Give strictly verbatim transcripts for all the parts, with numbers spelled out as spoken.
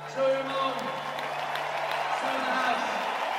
Show your mom. Show the house.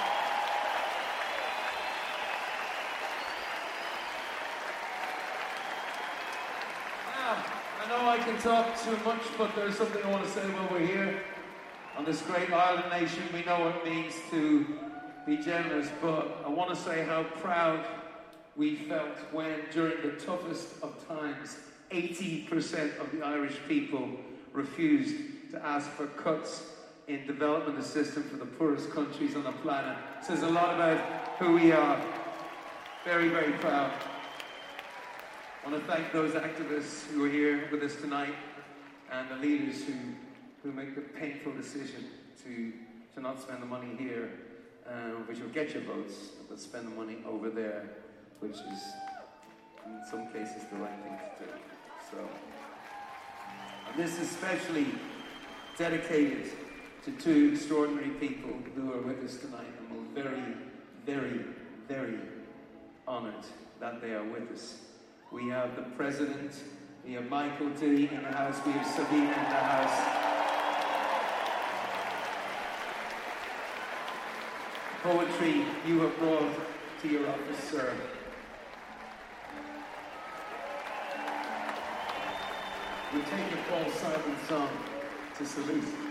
Now, I know I can talk too much, but there's something I want to say while we're here. On this great island nation, we know what it means to be generous, but I want to say how proud we felt when, during the toughest of times, eighty percent of the Irish people refused to ask for cuts in development assistance for the poorest countries on the planet. It says a lot about who we are. Very, very proud. I want to thank those activists who are here with us tonight and the leaders who, who make the painful decision to, to not spend the money here, uh, which will get your votes, but spend the money over there, which is, in some cases, the right thing to do. So, and this is especially dedicated to two extraordinary people who are with us tonight, and we're very, very, very honored that they are with us. We have the President, we have Michael D in the house, we have Sabina in the house. Poetry you have brought to your office, sir. We take a Paul Simon song to salute.